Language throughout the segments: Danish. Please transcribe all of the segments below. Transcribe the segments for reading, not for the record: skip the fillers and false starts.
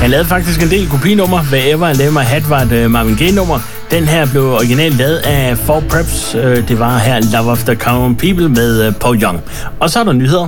Han lavede faktisk en del kopinummer. Wherever I Lay My Hat var et Marvin Gaye-nummer. Den her blev originalt lavet af Four Preps. Det var her Love of the Common People med Paul Young. Og så er der nyheder.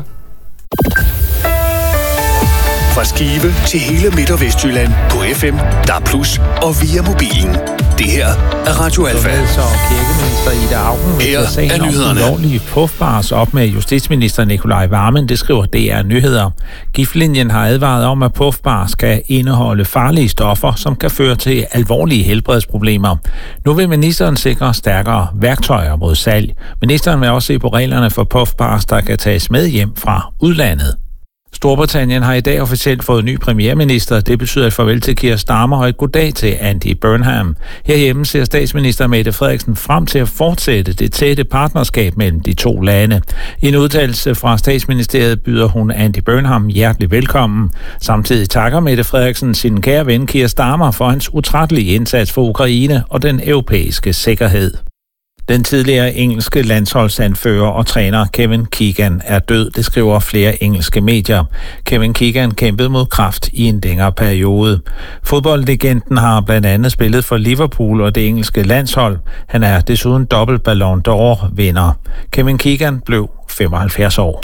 Fra Skive til hele Midt- og Vestjylland på FM, DAB+ og via mobilen. Det her er Radio Alfa. Så kirkeminister Ida Auken vil tage sagen om ulovlige puffbars op med justitsminister Nikolaj Wammen. Det skriver DR Nyheder. Giftlinjen har advaret om, at puffbars skal indeholde farlige stoffer, som kan føre til alvorlige helbredsproblemer. Nu vil ministeren sikre stærkere værktøjer mod salg. Ministeren vil også se på reglerne for puffbars, der kan tages med hjem fra udlandet. Storbritannien har i dag officielt fået ny premierminister. Det betyder et farvel til Keir Starmer og et goddag til Andy Burnham. Herhjemme ser statsminister Mette Frederiksen frem til at fortsætte det tætte partnerskab mellem de to lande. I en udtalelse fra statsministeriet byder hun Andy Burnham hjertelig velkommen. Samtidig takker Mette Frederiksen sin kære ven Keir Starmer for hans utrættelige indsats for Ukraine og den europæiske sikkerhed. Den tidligere engelske landsholdsanfører og træner Kevin Keegan er død, det skriver flere engelske medier. Kevin Keegan kæmpede mod kræft i en længere periode. Fodboldlegenden har blandt andet spillet for Liverpool og det engelske landshold. Han er desuden dobbelt Ballon d'Or-vinder. Kevin Keegan blev 75 år.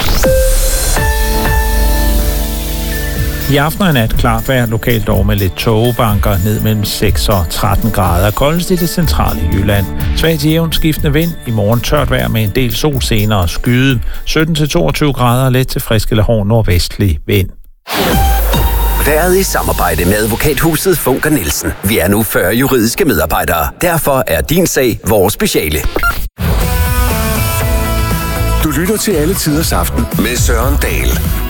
I aften og nat klart vejr, lokalt dog med lidt tågebanker ned mellem 6 og 13 grader. Koldest i det centrale Jylland. Svag til jævnt skiftende vind. I morgen tørt vejr med en del sol, senere skyde. 17-22 grader, let til frisk eller hård nordvestlig vind. Været i samarbejde med advokathuset Funker Nielsen. Vi er nu 40 juridiske medarbejdere. Derfor er din sag vores speciale. Du lytter til Alle Tiders Aften med Søren Dahl.